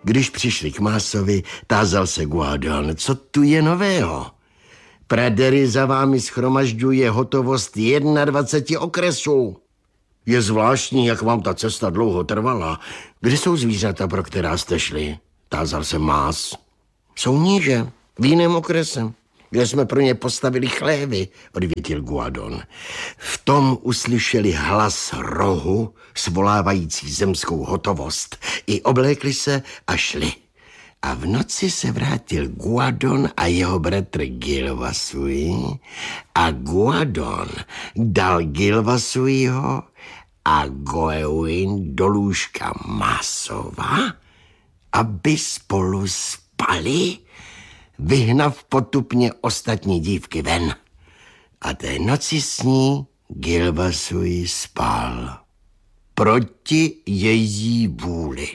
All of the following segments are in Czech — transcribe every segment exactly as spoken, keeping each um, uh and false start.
Když přišli k Másovi, tázal se Guadon, co tu je nového. Pradery za vámi schromažďuje hotovost dvacet jedna okresů. Je zvláštní, jak vám ta cesta dlouho trvala. Kde jsou zvířata, pro která jste šli? Tázal se Más. Jsou níže, v jiném okrese, kde jsme pro ně postavili chlévy, odvětil Guadon. V tom uslyšeli hlas rohu, svolávající zemskou hotovost. I oblékli se a šli. A v noci se vrátil Guadon a jeho bratr Gilvasui a Guadon dal Gilvasuiho a Goewin do lůžka Másova, aby spolu spali, vyhnav potupně ostatní dívky ven. A té noci s ní Gilvasui spal proti její vůli.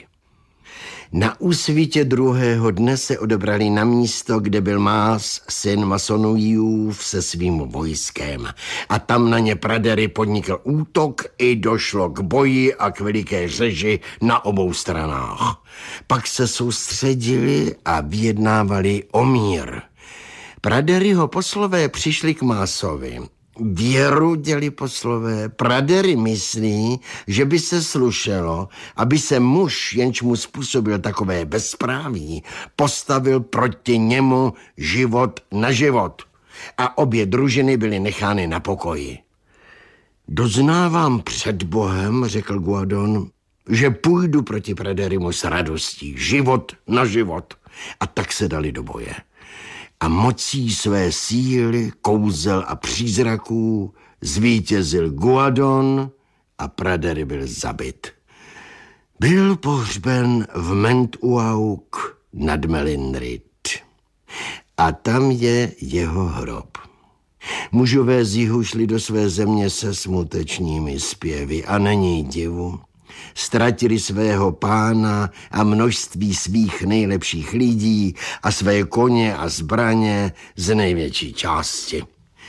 Na úsvitě druhého dne se odebrali na místo, kde byl Más, syn Masonuiův, se svým vojskem. A tam na ně Pradery podnikl útok i došlo k boji a k veliké řeži na obou stranách. Pak se soustředili a vyjednávali o mír. Praderyho poslové přišli k Másovi. Věru děli poslové. Pradery myslí, že by se slušelo, aby se muž, jenž mu způsobil takové bezpráví, postavil proti němu život na život. A obě družiny byly nechány na pokoji. Doznávám před Bohem, řekl Guadon, že půjdu proti Praderymu s radostí, život na život. A tak se dali do boje. A mocí své síly, kouzel a přízraků zvítězil Guadon a Pradery byl zabit. Byl pohřben v Mentuauk nad Melindrit. A tam je jeho hrob. Mužové z jihu šli do své země se smutečnými zpěvy a není divu. Ztratili svého pána a množství svých nejlepších lidí a své koně a zbraně z největší části.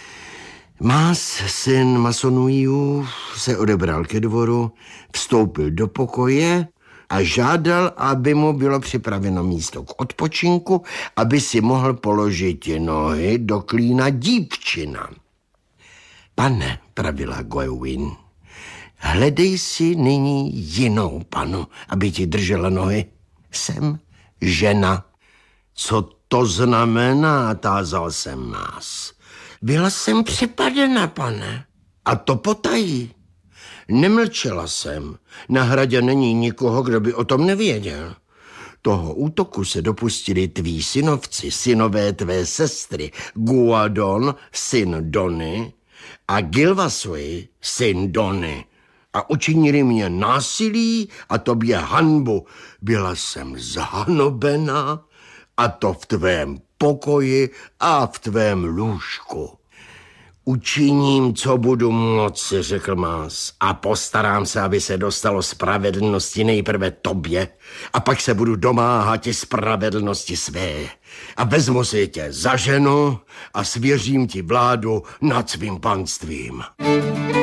Más, syn Masonuiův, se odebral ke dvoru, vstoupil do pokoje a žádal, aby mu bylo připraveno místo k odpočinku, aby si mohl položit nohy do klína dívčina. Pane, pravila Goewin, hledej si nyní jinou panu, aby ti držela nohy. Jsem žena. Co to znamená, tázal se Más. Byla jsem přepadena, pane. A to potají. Nemlčela jsem. Na hradě není nikoho, kdo by o tom nevěděl. Toho útoku se dopustili tví synovci, synové tvé sestry, Guadon, syn Dony, a Gilvasui, syn Dony. A učinili mě násilí a tobě hanbu. Byla jsem zhanobena a to v tvém pokoji a v tvém lůžku. Učiním, co budu moci, řekl Más, a postarám se, aby se dostalo spravedlnosti nejprve tobě a pak se budu domáhat i spravedlnosti své. A vezmu si tě za ženu a svěřím ti vládu nad svým panstvím.